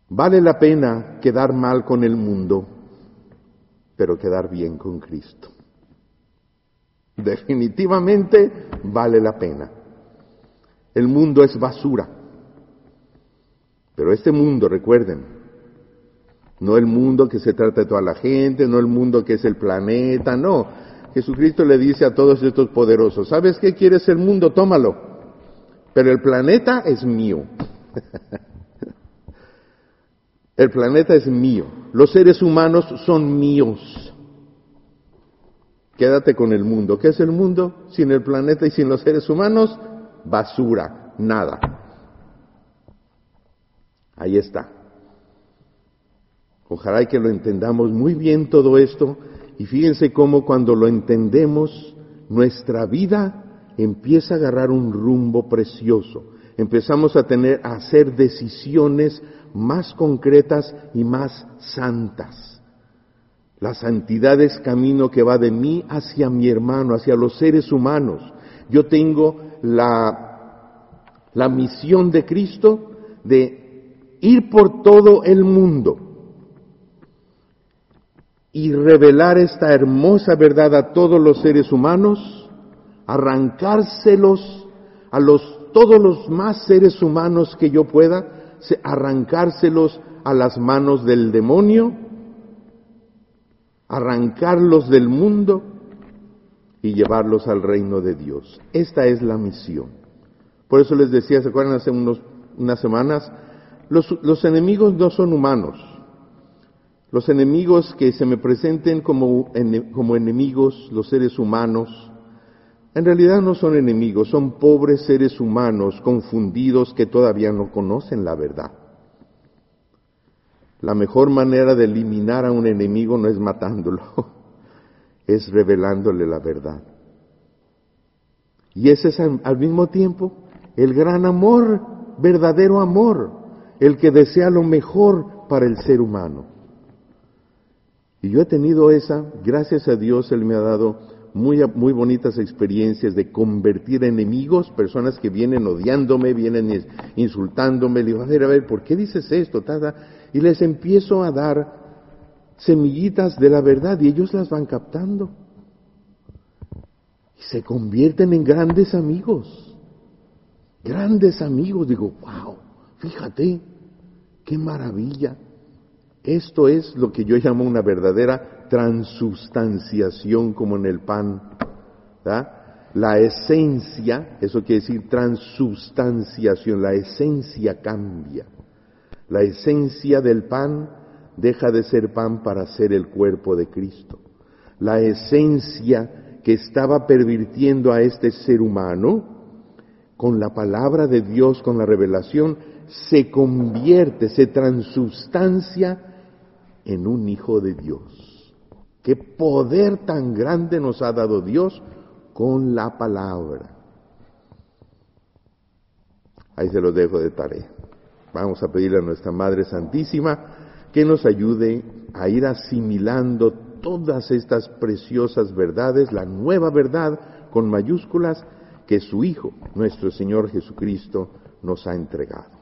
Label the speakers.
Speaker 1: Vale la pena quedar mal con el mundo, pero quedar bien con Cristo. Definitivamente vale la pena. El mundo es basura. Pero este mundo, recuerden, no el mundo que se trata de toda la gente, no el mundo que es el planeta, no. Jesucristo le dice a todos estos poderosos, ¿sabes qué quieres el mundo? Tómalo. Pero el planeta es mío. El planeta es mío. Los seres humanos son míos. Quédate con el mundo. ¿Qué es el mundo? Sin el planeta y sin los seres humanos, basura, nada. Ahí está. Ojalá que lo entendamos muy bien todo esto, y fíjense cómo cuando lo entendemos, nuestra vida empieza a agarrar un rumbo precioso. Empezamos a hacer decisiones más concretas y más santas. La santidad es camino que va de mí hacia mi hermano, hacia los seres humanos. Yo tengo la misión de Cristo de ir por todo el mundo y revelar esta hermosa verdad a todos los seres humanos, arrancárselos a todos los más seres humanos que yo pueda, arrancárselos a las manos del demonio, arrancarlos del mundo y llevarlos al reino de Dios. Esta es la misión. Por eso les decía, ¿se acuerdan hace unas semanas? Los enemigos no son humanos. Los enemigos que se me presenten como enemigos, los seres humanos, en realidad no son enemigos, son pobres seres humanos confundidos que todavía no conocen la verdad. La mejor manera de eliminar a un enemigo no es matándolo, es revelándole la verdad. Y ese es al mismo tiempo el gran amor, verdadero amor, el que desea lo mejor para el ser humano. Y yo he tenido gracias a Dios, Él me ha dado muy bonitas experiencias de convertir enemigos, personas que vienen odiándome, vienen insultándome. Le digo, a ver, ¿por qué dices esto? Y les empiezo a dar semillitas de la verdad y ellos las van captando. Y se convierten en grandes amigos. Grandes amigos. Digo, wow, fíjate, qué maravilla. Esto es lo que yo llamo una verdadera transubstanciación, como en el pan, ¿verdad? La esencia, eso quiere decir transubstanciación, la esencia cambia. La esencia del pan deja de ser pan para ser el cuerpo de Cristo. La esencia que estaba pervirtiendo a este ser humano, con la palabra de Dios, con la revelación, se convierte, se transubstancia en un hijo de Dios. ¡Qué poder tan grande nos ha dado Dios con la palabra! Ahí se los dejo de tarea. Vamos a pedirle a nuestra Madre Santísima que nos ayude a ir asimilando todas estas preciosas verdades, la nueva verdad con mayúsculas que su Hijo, nuestro Señor Jesucristo, nos ha entregado.